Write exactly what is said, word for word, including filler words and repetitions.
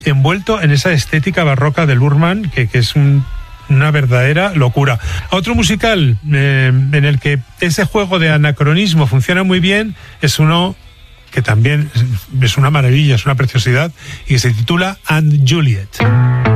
envuelto en esa estética barroca de Luhrmann, que, que es un, una verdadera locura. Otro musical eh, en el que ese juego de anacronismo funciona muy bien es uno que también es una maravilla, es una preciosidad, y se titula And Juliet.